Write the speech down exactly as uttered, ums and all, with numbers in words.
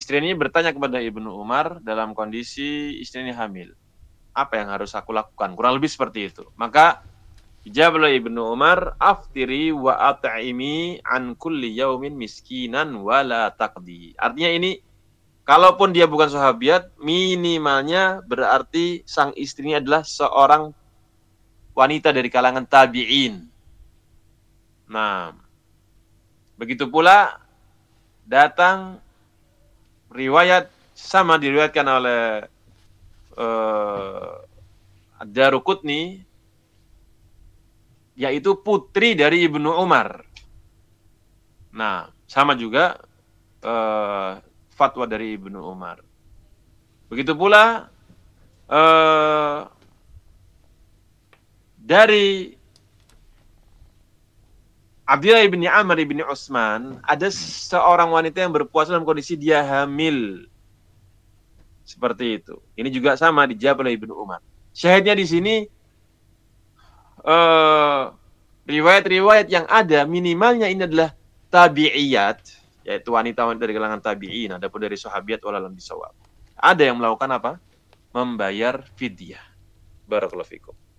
istri ini bertanya kepada Ibnu Umar dalam kondisi istri ini hamil. Apa yang harus aku lakukan? Kurang lebih seperti itu. Maka dijawab oleh Ibnu Umar, aftiri wa at'imi an kulli yaumin miskinan wala taqdi. Artinya ini, kalaupun dia bukan sahabiat, minimalnya berarti sang istrinya adalah seorang wanita dari kalangan tabi'in. Nah, begitu pula datang riwayat sama diriwayatkan oleh uh, Ad-Daruqutni, yaitu putri dari Ibnu Umar. Nah, sama juga uh, fatwa dari Ibnu Umar. Begitu pula uh, dari Abdullah bin Amr bin Utsman, ada seorang wanita yang berpuasa dalam kondisi dia hamil. Seperti itu. Ini juga sama dijawab oleh Ibnu Umar. Syahidnya di sini uh, riwayat-riwayat yang ada minimalnya ini adalah tabi'iyat, yaitu wanita-wanita dari kalangan tabi'in, adapun dari sahabiat walalam bisawab. Ada yang melakukan apa? Membayar fidyah. Barakallahu fikum.